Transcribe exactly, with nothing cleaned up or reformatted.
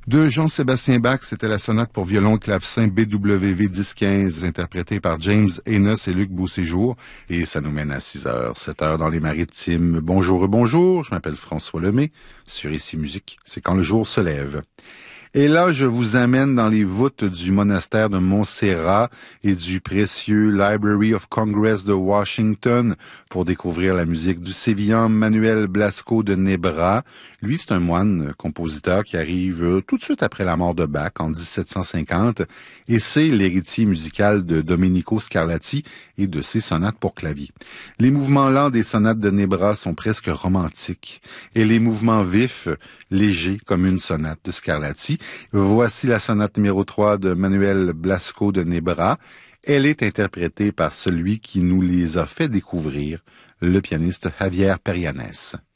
De Jean-Sébastien Bach, c'était la sonate pour violon et clavecin B W V dix quinze, interprétée par James Enos et Luc Beauséjour. Et ça nous mène à six heures, sept heures dans les maritimes. Bonjour et bonjour, je m'appelle François Lemay. Sur Ici Musique, c'est quand le jour se lève. Et là, je vous amène dans les voûtes du monastère de Montserrat et du précieux Library of Congress de Washington pour découvrir la musique du sévillan Manuel Blasco de Nebra. Lui, c'est un moine compositeur qui arrive tout de suite après la mort de Bach en dix-sept cent cinquante et c'est l'héritier musical de Domenico Scarlatti et de ses sonates pour clavier. Les mouvements lents des sonates de Nebra sont presque romantiques et les mouvements vifs, légers comme une sonate de Scarlatti. Voici la sonate numéro trois de Manuel Blasco de Nebra. Elle est interprétée par celui qui nous les a fait découvrir, le pianiste Javier Perianes.